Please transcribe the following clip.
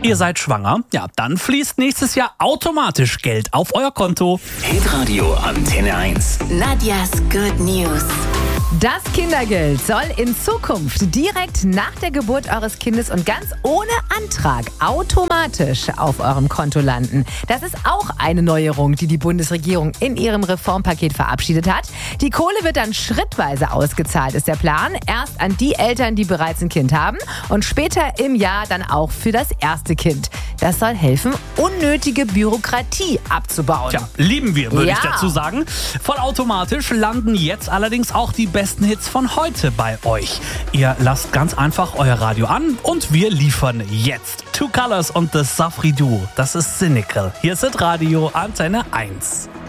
Ihr seid schwanger? Ja, dann fließt nächstes Jahr automatisch Geld auf euer Konto. Hitradio Antenne 1. Nadjas Good News. Das Kindergeld soll in Zukunft direkt nach der Geburt eures Kindes und ganz ohne Antrag automatisch auf eurem Konto landen. Das ist auch eine Neuerung, die die Bundesregierung in ihrem Reformpaket verabschiedet hat. Die Kohle wird dann schrittweise ausgezahlt, ist der Plan. Erst an die Eltern, die bereits ein Kind haben und später im Jahr dann auch für das erste Kind. Das soll helfen, unnötige Bürokratie abzubauen. Tja, lieben wir, würde ich Ja. dazu sagen. Vollautomatisch landen jetzt allerdings auch die besten Hits von heute bei euch. Ihr lasst ganz einfach euer Radio an und wir liefern jetzt Two Colors und The Safri Duo. Das ist Cynical. Hier ist Radio Antenne 1.